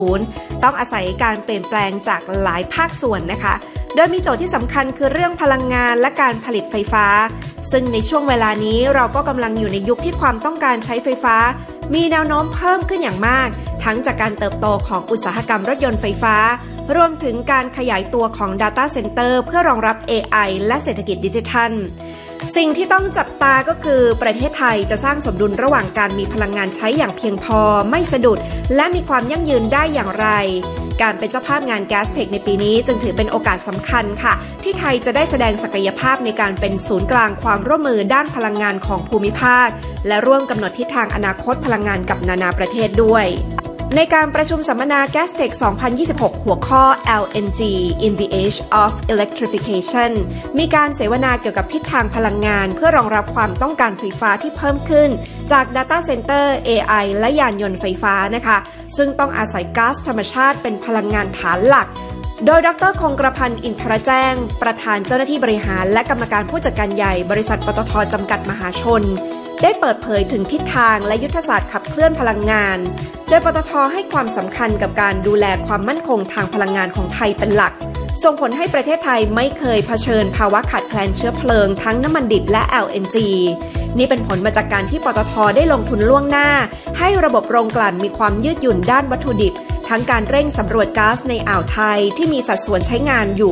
ต้องอาศัยการเปลี่ยนแปลงจากหลายภาคส่วนนะคะโดยมีโจทย์ที่สำคัญคือเรื่องพลังงานและการผลิตไฟฟ้าซึ่งในช่วงเวลานี้เราก็กำลังอยู่ในยุคที่ความต้องการใช้ไฟฟ้ามีแนวโน้มเพิ่มขึ้นอย่างมากทั้งจากการเติบโตของอุตสาหกรรมรถยนต์ไฟฟ้ารวมถึงการขยายตัวของ Data Center เพื่อรองรับ AI และเศรษฐกิจดิจิทัลสิ่งที่ต้องจับตาก็คือประเทศไทยจะสร้างสมดุลระหว่างการมีพลังงานใช้อย่างเพียงพอไม่สะดุดและมีความยั่งยืนได้อย่างไรการเป็นเจ้าภาพงาน Gastech ในปีนี้จึงถือเป็นโอกาสสำคัญค่ะที่ไทยจะได้แสดงศักยภาพในการเป็นศูนย์กลางความร่วมมือด้านพลังงานของภูมิภาคและร่วมกำหนดทิศทางอนาคตพลังงานกับนานาประเทศด้วยในการประชุมสัมมนา Gastech 2026 หัวข้อ LNG in the Age of Electrification มีการเสวนาเกี่ยวกับทิศทางพลังงานเพื่อรองรับความต้องการไฟฟ้าที่เพิ่มขึ้นจาก Data Center AI และยานยนต์ไฟฟ้านะคะซึ่งต้องอาศัยก๊าซธรรมชาติเป็นพลังงานฐานหลักโดยดร.คงกระพันธ์อินทรแจ้งประธานเจ้าหน้าที่บริหารและกรรมการผู้จัดการใหญ่บริษัทปตท.จำกัดมหาชนได้เปิดเผยถึงทิศทางและยุทธศาสตร์ขับเคลื่อนพลังงานโดยปตท.ให้ความสำคัญกับการดูแลความมั่นคงทางพลังงานของไทยเป็นหลักส่งผลให้ประเทศไทยไม่เคยเผชิญภาวะขาดแคลนเชื้อเพลิงทั้งน้ำมันดิบและ LNG นี่เป็นผลมาจากการที่ปตท.ได้ลงทุนล่วงหน้าให้ระบบโรงกลั่นมีความยืดหยุ่นด้านวัตถุดิบทั้งการเร่งสำรวจก๊าซในอ่าวไทยที่มีสัดส่วนใช้งานอยู่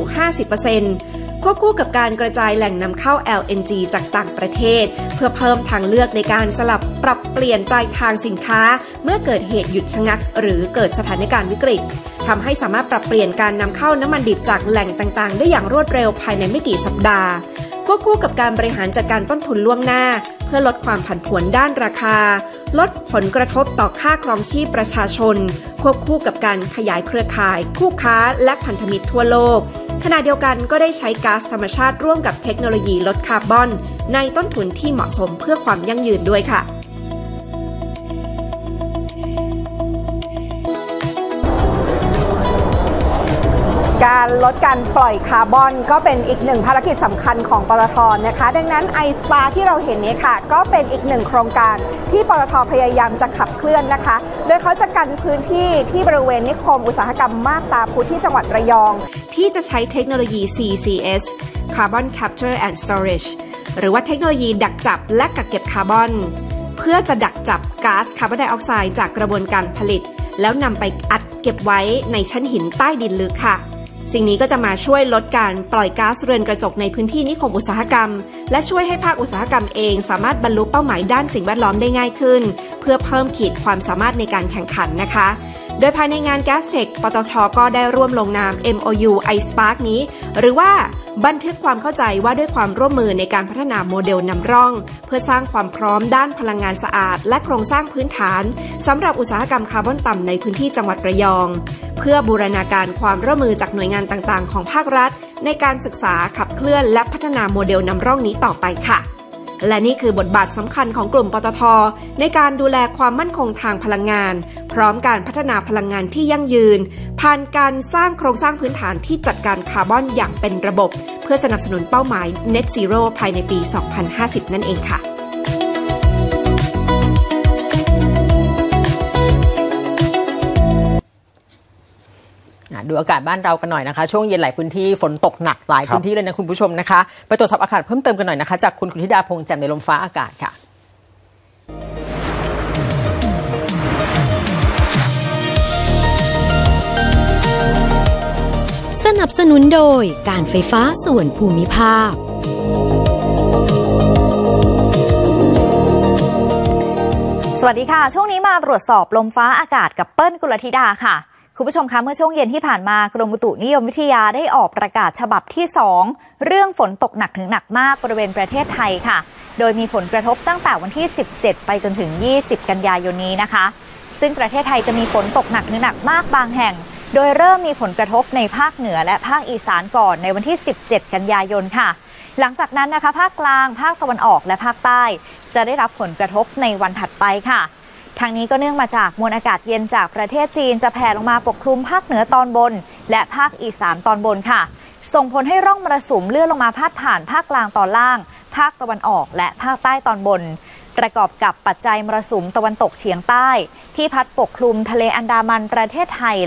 50%ควบคู่กับการกระจายแหล่งนำเข้า LNG จากต่างประเทศเพื่อเพิ่มทางเลือกในการสลับปรับเปลี่ยนปลายทางสินค้าเมื่อเกิดเหตุหยุดชะงักหรือเกิดสถานการณ์วิกฤตทำให้สามารถปรับเปลี่ยนการนำเข้าน้ำมันดิบจากแหล่งต่างๆได้อย่างรวดเร็วภายในไม่กี่สัปดาห์ควบคู่กับการบริหารจัดการต้นทุนล่วงหน้าเพื่อลดความผันผวนด้านราคาลดผลกระทบต่อค่าครองชีพประชาชนควบคู่กับการขยายเครือข่ายคู่ค้าและพันธมิตรทั่วโลกขณะเดียวกันก็ได้ใช้ก๊าซธรรมชาติร่วมกับเทคโนโลยีลดคาร์บอนในต้นทุนที่เหมาะสมเพื่อความยั่งยืนด้วยค่ะการลดการปล่อยคาร์บอนก็เป็นอีกหนึ่งภารกิจสำคัญของปตท.นะคะดังนั้น iSpa ที่เราเห็นนี้ค่ะก็เป็นอีกหนึ่งโครงการที่ปตท.พยายามจะขับเคลื่อนนะคะโดยเขาจะกันพื้นที่ที่บริเวณนิคมอุตสาหกรรมมาบตาพุธที่จังหวัดระยองที่จะใช้เทคโนโลยี CCS Carbon Capture and Storage หรือว่าเทคโนโลยีดักจับและกักเก็บคาร์บอนเพื่อจะดักจับก๊าซคาร์บอนไดออกไซด์จากกระบวนการผลิตแล้วนำไปอัดเก็บไว้ในชั้นหินใต้ดินลึกค่ะสิ่งนี้ก็จะมาช่วยลดการปล่อยก๊าซเรือนกระจกในพื้นที่นิคมอุตสาหกรรมและช่วยให้ภาคอุตสาหกรรมเองสามารถบรรลุเป้าหมายด้านสิ่งแวดล้อมได้ง่ายขึ้นเพื่อเพิ่มขีดความสามารถในการแข่งขันนะคะโดยภายในงาน Gastech ปตท.ก็ได้ร่วมลงนาม MOU iSpark นี้หรือว่าบันทึกความเข้าใจว่าด้วยความร่วมมือในการพัฒนาโมเดลนำร่องเพื่อสร้างความพร้อมด้านพลังงานสะอาดและโครงสร้างพื้นฐานสำหรับอุตสาหกรรมคาร์บอนต่ำในพื้นที่จังหวัดระยองเพื่อบูรณาการความร่วมมือจากหน่วยงานต่างๆของภาครัฐในการศึกษาขับเคลื่อนและพัฒนาโมเดลนำร่องนี้ต่อไปค่ะและนี่คือบทบาทสำคัญของกลุ่มปตท.ในการดูแลความมั่นคงทางพลังงานพร้อมการพัฒนาพลังงานที่ยั่งยืนผ่านการสร้างโครงสร้างพื้นฐานที่จัดการคาร์บอนอย่างเป็นระบบเพื่อสนับสนุนเป้าหมาย Net Zero ภายในปี 2050 นั่นเองค่ะดูอากาศบ้านเรากันหน่อยนะคะช่วงเย็นหลายพื้นที่ฝนตกหนักหลายพื้นที่เลยนะคุณผู้ชมนะคะไปตรวจสอบอากาศเพิ่มเติมกันหน่อยนะคะจากคุณธิดาพงษ์แจ่มในลมฟ้าอากาศค่ะสนับสนุนโดยการไฟฟ้าส่วนภูมิภาคสวัสดีค่ะช่วงนี้มาตรวจสอบลมฟ้าอากาศกับเปิ้ลกุลธิดาค่ะคุณผู้ชมคะเมื่อช่วงเย็นที่ผ่านมากรมอุตุนิยมวิทยาได้ออกประกาศฉบับที่2เรื่องฝนตกหนักถึงหนักมากบริเวณประเทศไทยค่ะโดยมีผลกระทบตั้งแต่วันที่17ไปจนถึง20กันยายนนี้นะคะซึ่งประเทศไทยจะมีฝนตกหนักถึงหนักมากบางแห่งโดยเริ่มมีผลกระทบในภาคเหนือและภาคอีสานก่อนในวันที่17กันยายนค่ะหลังจากนั้นนะคะภาคกลางภาคตะวันออกและภาคใต้จะได้รับผลกระทบในวันถัดไปค่ะทางนี้ก็เนื่องมาจากมวลอากาศเย็นจากประเทศจีนจะแผ่ลงมาปกคลุมภาคเหนือตอนบนและภาคอีสานตอนบนค่ะส่งผลให้ร่องมรสุมเลื่อนลงมาพาดผ่านภาคกลางตอนล่างภาคตะวันออกและภาคใต้ตอนบนประกอบกับปัจจัยมรสุมตะวันตกเฉียงใต้ที่พัดปกคลุมทะเลอันดามันประเทศไทย